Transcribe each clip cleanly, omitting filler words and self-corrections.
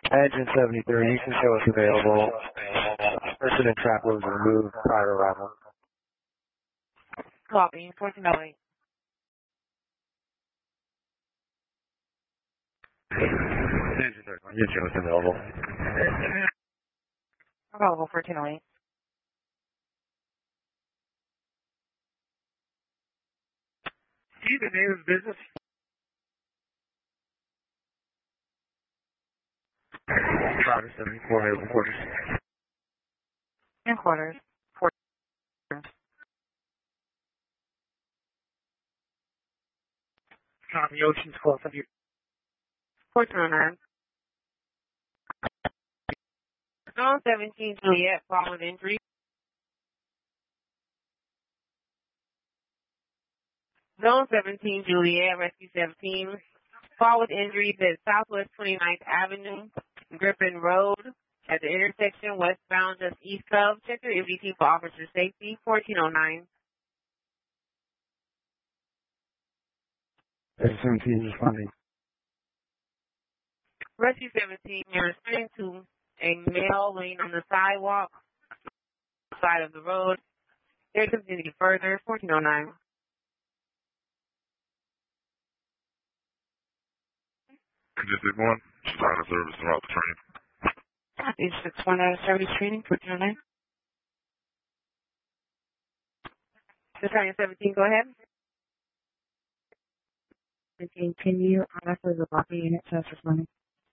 Engine 73, you can show us available. Person and trap was removed prior arrival. Copy, 1408. Engine 31, you can show us available. Available, 1408. See the name of the business? Driver 74, available quarters. In quarters. Copy, Ocean's 12. Thank you. 1409. Zone 17 Juliet, followed injury. Zone 17 Juliet, Rescue 17, followed injuries at Southwest 29th Avenue, Griffin Road, at the intersection westbound just east of. Check your MDT for officer safety, 1409. Rescue 17 responding. Rescue 17, you're responding to a male laying on the sidewalk, side of the road. They're continuing further, 1409. District 1, start of service throughout the train. District 1 out of service training, 1409. Battalion 17, go ahead. Continue honestly the Rocky unit test responding.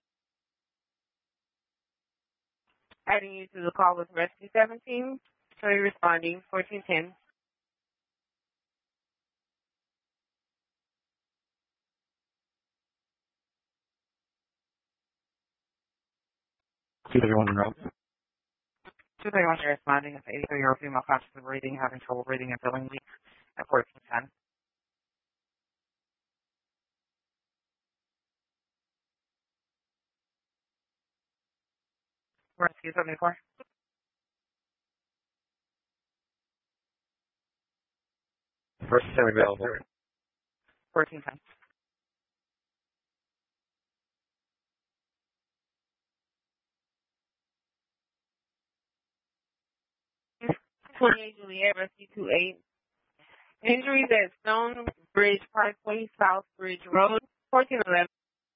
Adding you to the call with Rescue 17, so you're responding, 1410. See everyone in route. 231 you're responding, it's 83-year-old female conscious of breathing, having trouble breathing and feeling weak at 1410. Rescue 74. First time available. 1410. Juliet, Rescue 28. Injuries at Stone Bridge Parkway, South Bridge Road, 1411.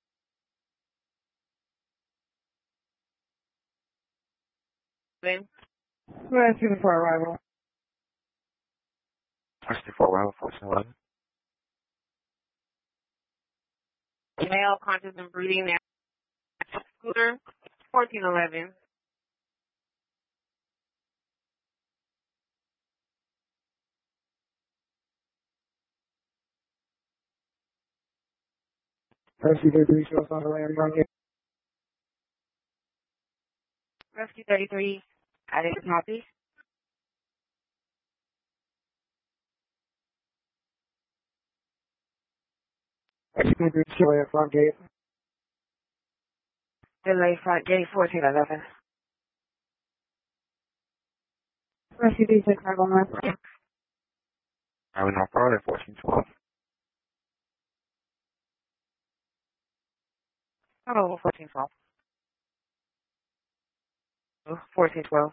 Rescue before arrival. 64, arrival, 1411. Male conscious and breathing at scooter, 1411. Rescue 33 shows on the way and run it. Rescue 33, adding copy. Rescue 33 show at front gate. Delay front gate, 1411. Rescue 36 arrival north. Arrival North Florida, 1412. Oh, 1412. 1412.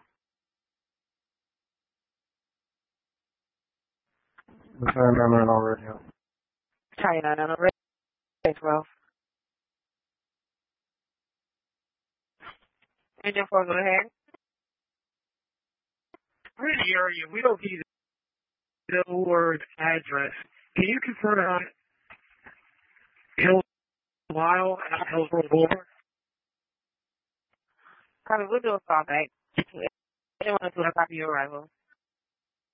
Lieutenant Member on radio. China, on the radio, 12. Engine 4, go ahead. We're in the area. We don't need the word address. Can you confirm on Hill Mile at Hillsborough Boulevard? Copy, we'll do a call back. Anyone to a copy of your arrival.